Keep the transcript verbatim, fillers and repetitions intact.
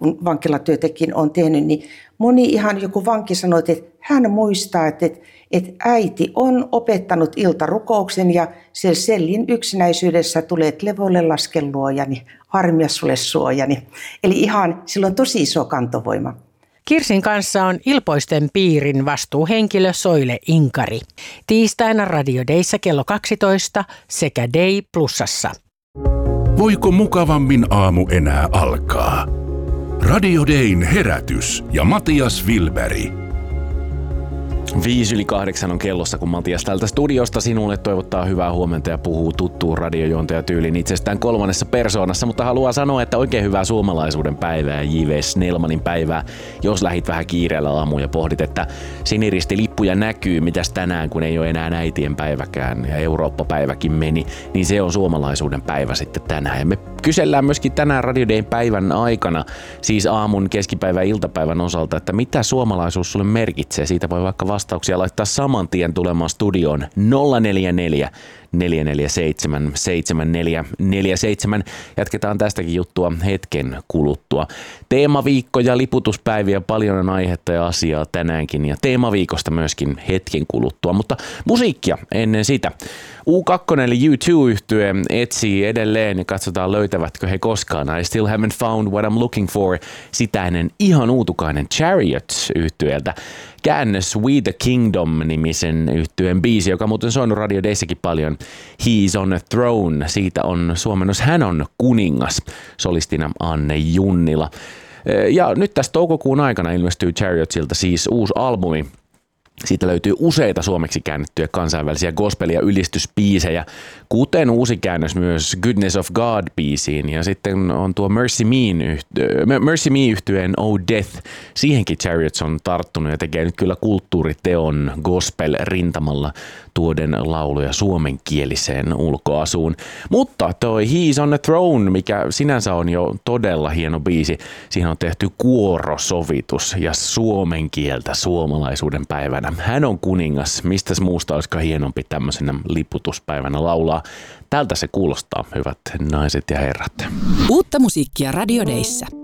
vankilatyötäkin on tehnyt, niin moni ihan joku vanki sanoi, että hän muistaa, että, että äiti on opettanut iltarukouksen ja siellä sellin yksinäisyydessä tulee, että levolle lasken luojani, harmia sulle suojani. Eli ihan sillä on tosi iso kantovoima. Kirsin kanssa on Ilpoisten piirin vastuuhenkilö Soile Inkari. Tiistaina Radio Dayssä kello kaksitoista sekä Day Plusassa. Voiko mukavammin aamu enää alkaa? Radio Dayn herätys ja Matias Wilberg. Viisi yli kahdeksan on kellossa, kun Matias tältä studiosta sinulle toivottaa hyvää huomenta ja puhuu tuttuun radiojuontajatyyliin itsestään kolmannessa persoonassa, mutta haluaa sanoa, että oikein hyvää suomalaisuuden päivää ja J V Snellmanin päivää, jos lähit vähän kiireellä aamuun ja pohdit, että siniristilippuja näkyy, mitäs tänään, kun ei ole enää äitien päiväkään ja Eurooppa-päiväkin meni, niin se on suomalaisuuden päivä sitten tänään. Ja me kysellään myöskin tänään Radio Dayn päivän aikana, siis aamun, keskipäivän ja iltapäivän osalta, että mitä suomalaisuus sulle merkitsee. Siitä voi vaikka vastauksia laittaa saman tien tulemaan studioon nolla neljä neljä neljä neljä seitsemän seitsemän neljä neljä seitsemän. Jatketaan tästäkin juttua hetken kuluttua. Teemaviikko ja liputuspäiviä, paljon on aihetta ja asiaa tänäänkin ja teemaviikosta myöskin hetken kuluttua, mutta musiikkia ennen sitä. U kaksi eli U kaksi-yhtye etsii edelleen ja katsotaan löytävätkö he koskaan. I still haven't found what I'm looking for. Sitä ennen ihan uutukainen Chariots-yhtyeeltä. Käännös We the Kingdom-nimisen yhtyeen biisi, joka muuten soinut Radio Dayssäkin paljon. He's on a throne. Siitä on suomennos Hän on kuningas. Solistina Anne Junnila. Ja nyt tässä toukokuun aikana ilmestyy Chariotsilta siis uusi albumi. Siitä löytyy useita suomeksi käännettyjä kansainvälisiä gospel- ja ylistysbiisejä, kuten uusi käännös myös Goodness of God-biisiin. Ja sitten on tuo Mercy Me-yhtyeen Oh Death. Siihenkin Chariots on tarttunut ja tekee nyt kyllä kulttuuriteon gospel-rintamalla tuoden lauluja suomenkieliseen ulkoasuun. Mutta toi He's on a Throne, mikä sinänsä on jo todella hieno biisi, siihen on tehty kuorosovitus ja suomen kieltä suomalaisuuden päivänä. Hän on kuningas, mistäs muusta olisikaan hienompi tämmöisenä liputuspäivänä laulaa. Tältä se kuulostaa, hyvät naiset ja herrat. Uutta musiikkia Radio Dayssä.